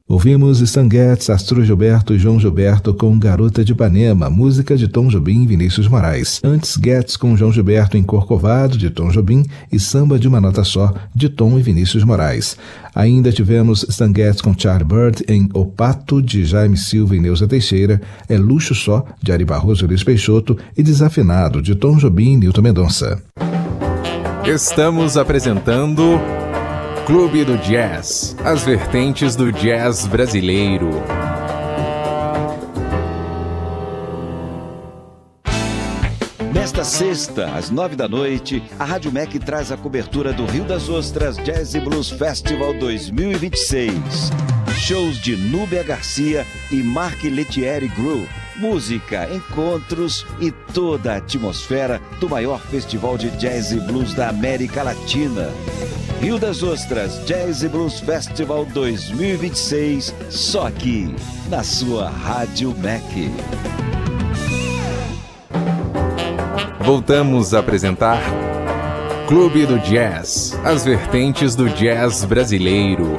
Ouvimos Stan Getz, Arthur Gilberto e João Gilberto com Garota de Ipanema, música de Tom Jobim e Vinícius Moraes. Antes, Getz com João Gilberto em Corcovado, de Tom Jobim, e Samba de uma Nota Só, de Tom e Vinícius Moraes. Ainda tivemos Stan Getz com Charlie Bird em O Pato, de Jaime Silva e Neuza Teixeira, É Luxo Só, de Ari Barroso e Luiz Peixoto, e Desafinado, de Tom Jobim e Nilton Mendonça. Estamos apresentando Clube do Jazz, as vertentes do jazz brasileiro. Nesta sexta, às 21h, a Rádio MEC traz a cobertura do Rio das Ostras Jazz e Blues Festival 2026. Shows de Núbia Garcia e Mark Lettieri Group. Música, encontros e toda a atmosfera do maior festival de jazz e blues da América Latina. Rio das Ostras Jazz e Blues Festival 2026, só aqui, na sua Rádio MEC. Voltamos a apresentar Clube do Jazz, as vertentes do jazz brasileiro.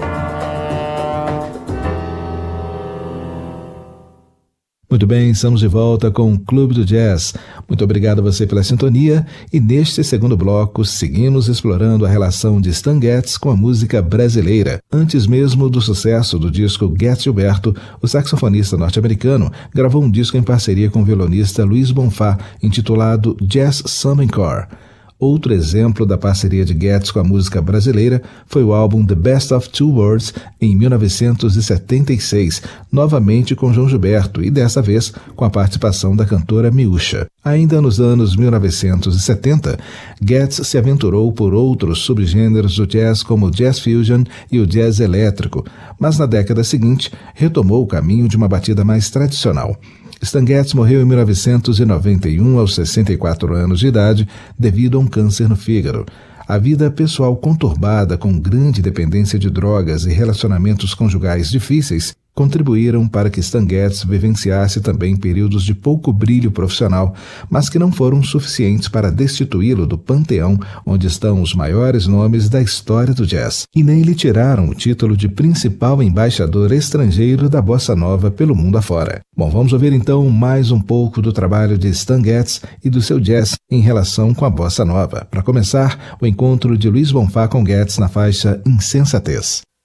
Muito bem, estamos de volta com o Clube do Jazz. Muito obrigado a você pela sintonia e neste segundo bloco seguimos explorando a relação de Stan Getz com a música brasileira. Antes mesmo do sucesso do disco Getz Gilberto, o saxofonista norte-americano gravou um disco em parceria com o violonista Luiz Bonfá, intitulado Jazz Samba Encore. Outro exemplo da parceria de Getz com a música brasileira foi o álbum The Best of Two Worlds, em 1976, novamente com João Gilberto e dessa vez com a participação da cantora Miúcha. Ainda nos anos 1970, Getz se aventurou por outros subgêneros do jazz como o jazz fusion e o jazz elétrico, mas na década seguinte retomou o caminho de uma batida mais tradicional. Stan Getz morreu em 1991, aos 64 anos de idade, devido a um câncer no fígado. A vida pessoal conturbada, com grande dependência de drogas e relacionamentos conjugais difíceis, contribuíram para que Stan Getz vivenciasse também períodos de pouco brilho profissional, mas que não foram suficientes para destituí-lo do panteão onde estão os maiores nomes da história do jazz, e nem lhe tiraram o título de principal embaixador estrangeiro da bossa nova pelo mundo afora. Bom, vamos ouvir então mais um pouco do trabalho de Stan Getz e do seu jazz em relação com a bossa nova. Para começar, o encontro de Luiz Bonfá com Getz na faixa Insensatez.